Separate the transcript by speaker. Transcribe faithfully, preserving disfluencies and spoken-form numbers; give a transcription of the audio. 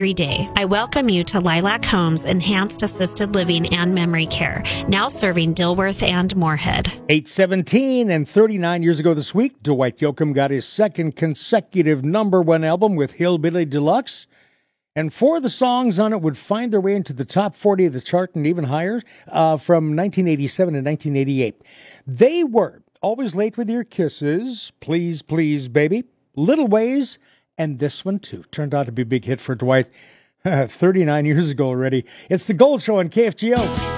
Speaker 1: every day. I welcome you to Lilac Homes Enhanced Assisted Living and Memory Care, now serving Dilworth and Moorhead.
Speaker 2: eight seventeen and thirty-nine years ago this week, Dwight Yoakam got his second consecutive number one album with Hillbilly Deluxe. And four of the songs on it would find their way into the top forty of the chart and even higher uh, from nineteen eighty-seven to nineteen eighty-eight. They were Always Late with Your Kisses, Please Please Baby, Little Ways, and this one too. Turned out to be a big hit for Dwight thirty-nine years ago already. It's the Gold Show on K F G O.